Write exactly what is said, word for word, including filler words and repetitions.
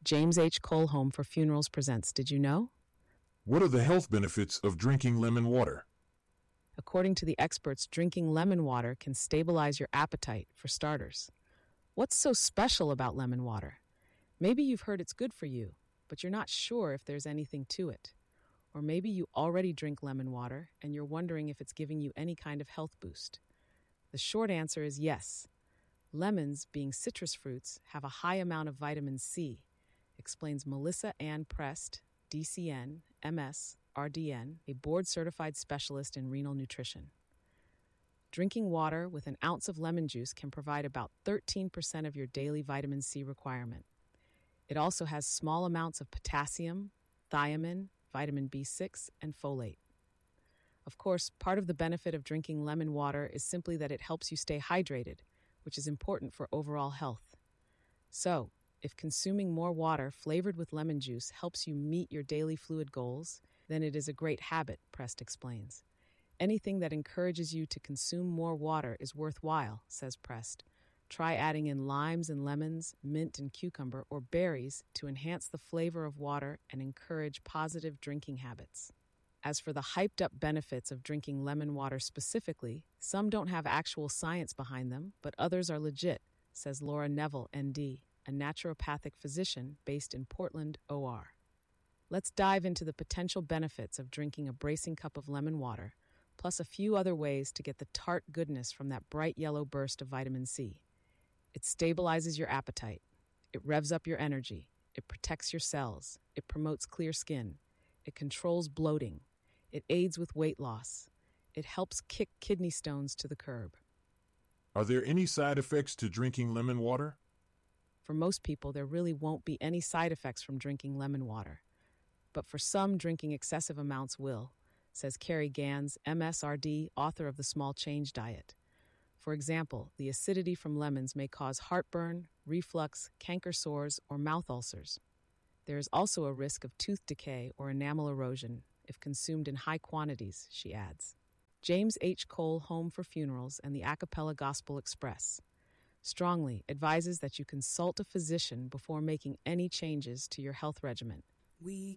James H. Cole Home for Funerals presents Did You Know? What are the health benefits of drinking lemon water? According to the experts, drinking lemon water can stabilize your appetite, for starters. What's so special about lemon water? Maybe you've heard it's good for you, but you're not sure if there's anything to it. Or maybe you already drink lemon water and you're wondering if it's giving you any kind of health boost. The short answer is yes. Lemons, being citrus fruits, have a high amount of vitamin C, explains Melissa Ann Prest, D C N, M S, R D N, a board-certified specialist in renal nutrition. Drinking water with an ounce of lemon juice can provide about thirteen percent of your daily vitamin C requirement. It also has small amounts of potassium, thiamine, vitamin B six, and folate. Of course, part of the benefit of drinking lemon water is simply that it helps you stay hydrated, which is important for overall health. So, if consuming more water flavored with lemon juice helps you meet your daily fluid goals, then it is a great habit, Prest explains. Anything that encourages you to consume more water is worthwhile, says Prest. Try adding in limes and lemons, mint and cucumber, or berries to enhance the flavor of water and encourage positive drinking habits. As for the hyped-up benefits of drinking lemon water specifically, some don't have actual science behind them, but others are legit, says Laura Neville, N D, a naturopathic physician based in Portland, O R. Let's dive into the potential benefits of drinking a bracing cup of lemon water, plus a few other ways to get the tart goodness from that bright yellow burst of vitamin C. It stabilizes your appetite. It revs up your energy. It protects your cells. It promotes clear skin. It controls bloating. It aids with weight loss. It helps kick kidney stones to the curb. Are there any side effects to drinking lemon water? For most people, there really won't be any side effects from drinking lemon water. But for some, drinking excessive amounts will, says Carrie Gans, M S R D, author of The Small Change Diet. For example, the acidity from lemons may cause heartburn, reflux, canker sores, or mouth ulcers. There is also a risk of tooth decay or enamel erosion if consumed in high quantities, she adds. James H. Cole Home for Funerals and the Acapella Gospel Express strongly advises that you consult a physician before making any changes to your health regimen. We